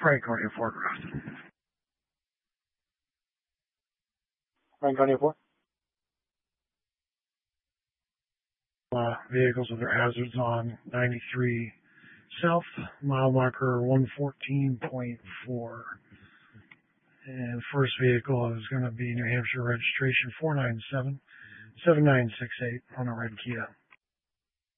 Franconia forecast. Franconia 4. Vehicles with their hazards on 93 south, mile marker 114.4. And the first vehicle is going to be New Hampshire registration 497-7968 on a red Kia.